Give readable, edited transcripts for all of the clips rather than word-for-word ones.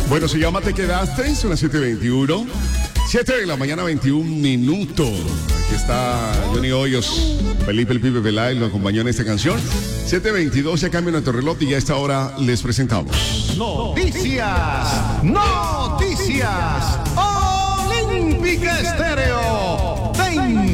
Bueno, se llama Te Quedaste, son las 7:21. 7 de la mañana, 21 minutos. Aquí está Johnny Hoyos, Felipe el Pibe Peláez, lo acompañó en esta canción. 7:22, ya cambia nuestro reloj y ya a esta hora les presentamos. Noticias Olímpica Estéreo te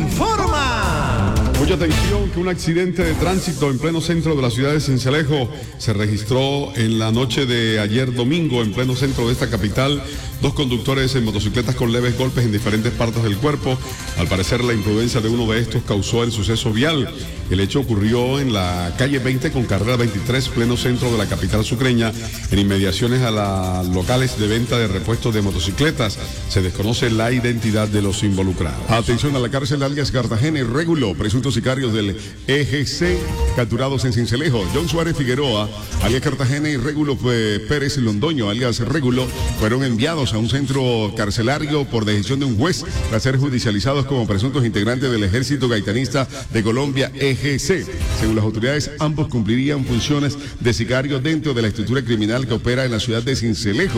informa. Mucha atención que un accidente de tránsito en pleno centro de la ciudad de Sincelejo se registró en la noche de ayer domingo en pleno centro de esta capital. Dos conductores en motocicletas con leves golpes en diferentes partes del cuerpo. Al parecer la imprudencia de uno de estos causó el suceso vial. El hecho ocurrió en la calle 20 con carrera 23, pleno centro de la capital sucreña, en inmediaciones a las locales de venta de repuestos de motocicletas. Se desconoce la identidad de los involucrados. Atención a la cárcel alias Cartagena y Régulo, presuntos sicarios del EGC capturados en Sincelejo. John Suárez Figueroa, alias Cartagena, y Régulo Pérez Londoño, alias Régulo, fueron enviados a un centro carcelario por decisión de un juez tras ser judicializados como presuntos integrantes del Ejército Gaitanista de Colombia, EGC. Según las autoridades, ambos cumplirían funciones de sicario dentro de la estructura criminal que opera en la ciudad de Sincelejo.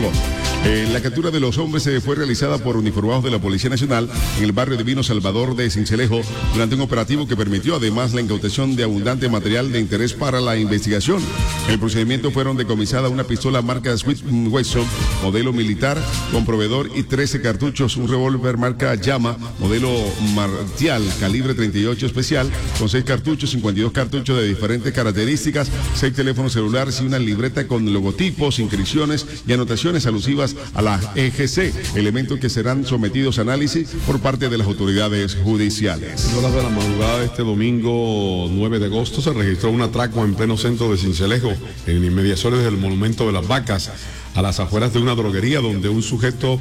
La captura de los hombres fue realizada por uniformados de la Policía Nacional en el barrio Divino Salvador de Sincelejo durante un operativo que permitió además la incautación de abundante material de interés para la investigación. En el procedimiento fueron decomisadas una pistola marca Smith & Wesson, modelo militar, con proveedor, y 13 cartuchos, un revólver marca Llama, modelo Martial, calibre 38 especial, con 6 cartuchos, 52 cartuchos de diferentes características, 6 teléfonos celulares y una libreta con logotipos, inscripciones y anotaciones alusivas a la EGC, elementos que serán sometidos a análisis por parte de las autoridades judiciales. En horas de la madrugada de este domingo 9 de agosto se registró un atraco en pleno centro de Sincelejo, en inmediaciones del Monumento de las Vacas, a las afueras de una droguería donde un sujeto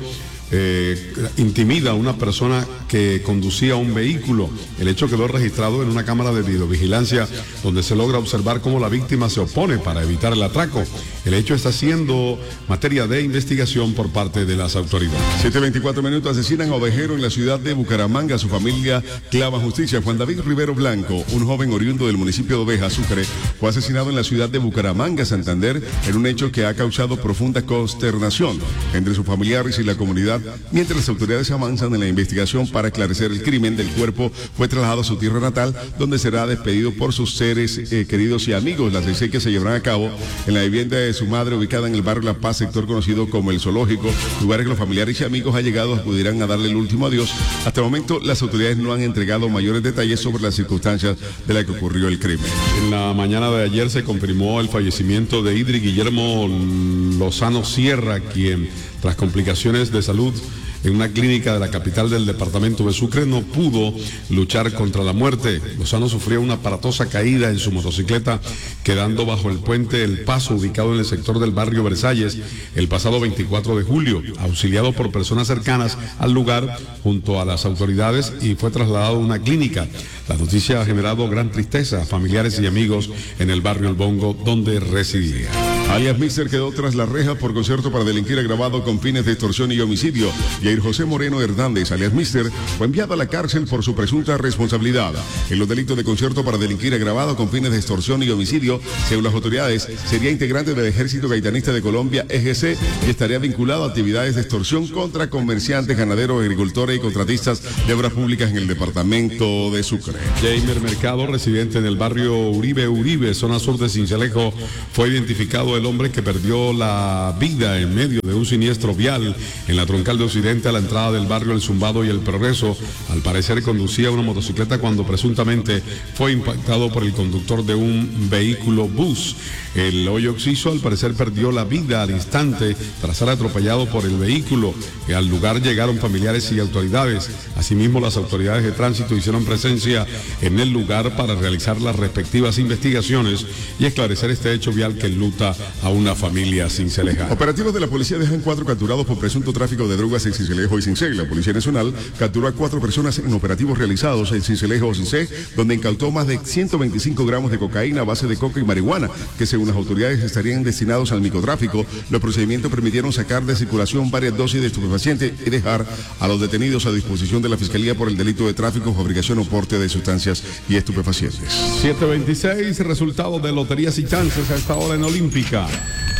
intimida a una persona que conducía un vehículo. El hecho quedó registrado en una cámara de videovigilancia donde se logra observar cómo la víctima se opone para evitar el atraco. El hecho está siendo materia de investigación por parte de las autoridades. 7:24 minutos, asesinan a ovejero en la ciudad de Bucaramanga. Su familia clama justicia. Juan David Rivero Blanco, un joven oriundo del municipio de Oveja, Sucre, fue asesinado en la ciudad de Bucaramanga, Santander, en un hecho que ha causado profunda consternación entre sus familiares y la comunidad. Mientras las autoridades avanzan en la investigación para esclarecer el crimen, del cuerpo fue trasladado a su tierra natal, donde será despedido por sus seres queridos y amigos. Las exequias se llevarán a cabo en la vivienda de su madre, ubicada en el barrio La Paz, sector conocido como El Zoológico, lugares que los familiares y amigos allegados acudirán a darle el último adiós. Hasta el momento, las autoridades no han entregado mayores detalles sobre las circunstancias de la que ocurrió el crimen. En la mañana de ayer se confirmó el fallecimiento de Idri Guillermo Lozano Sierra, quien, tras complicaciones de salud en una clínica de la capital del departamento de Sucre, no pudo luchar contra la muerte. Lozano sufrió una aparatosa caída en su motocicleta, quedando bajo el puente El Paso, ubicado en el sector del barrio Versalles, el pasado 24 de julio, auxiliado por personas cercanas al lugar junto a las autoridades, y fue trasladado a una clínica. La noticia ha generado gran tristeza a familiares y amigos en el barrio El Bongo, donde residía. Alias Mister quedó tras la reja por concierto para delinquir agravado con fines de extorsión y homicidio. Jair José Moreno Hernández, alias Mister, fue enviado a la cárcel por su presunta responsabilidad en los delitos de concierto para delinquir agravado con fines de extorsión y homicidio. Según las autoridades, sería integrante del Ejército Gaitanista de Colombia, EGC, y estaría vinculado a actividades de extorsión contra comerciantes, ganaderos, agricultores y contratistas de obras públicas en el departamento de Sucre. Jamer Mercado, residente en el barrio Uribe, zona sur de Sincelejo, fue identificado el hombre que perdió la vida en medio de un siniestro vial en la troncal de Occidente a la entrada del barrio El Zumbado y El Progreso. Al parecer conducía una motocicleta cuando presuntamente fue impactado por el conductor de un vehículo bus. El hoyo occiso al parecer perdió la vida al instante tras ser atropellado por el vehículo. Al lugar llegaron familiares y autoridades. Asimismo, las autoridades de tránsito hicieron presencia en el lugar para realizar las respectivas investigaciones y esclarecer este hecho vial que enluta a una familia cincelejana. Operativos de la policía dejan 4 capturados por presunto tráfico de drogas en Sincelejo y Cincé. La Policía Nacional capturó a 4 personas en operativos realizados en Sincelejo o Cincé, donde incautó más de 125 gramos de cocaína a base de coca y marihuana, que según las autoridades estarían destinados al microtráfico. Los procedimientos permitieron sacar de circulación varias dosis de estupefacientes y dejar a los detenidos a disposición de la Fiscalía por el delito de tráfico, fabricación o porte de sustancias y estupefacientes. 7:26, resultado de loterías y chances a esta hora en Olímpica.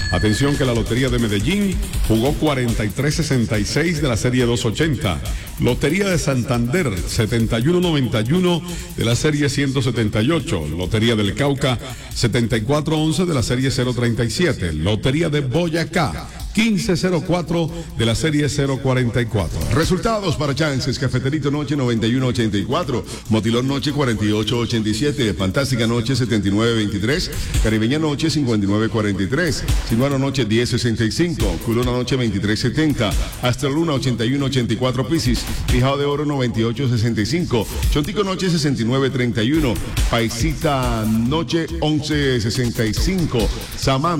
Atención que la Lotería de Medellín jugó 43-66 de la serie 280. Lotería de Santander 71-91 de la serie 178. Lotería del Cauca 74-11 de la serie 037. Lotería de Boyacá 15-04 de la serie 044. Resultados para Chances: Cafeterito Noche 91-84, Motilón Noche 48-87, Fantástica Noche 79-23, Caribeña Noche 59-43, Sinuano Noche 10-65, Culona Noche 23-70, Astra Luna 81-84, Piscis, Fijado de Oro 98-65, Chontico Noche 69-31, Paisita Noche 11-65, Samán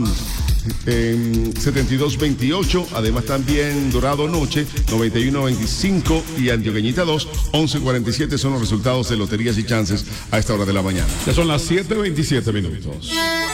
72-28, además también Dorado Noche 91-25 y Antioqueñita 2 11-47 son los resultados de Loterías y Chances a esta hora de la mañana. Ya son las 7:27 minutos.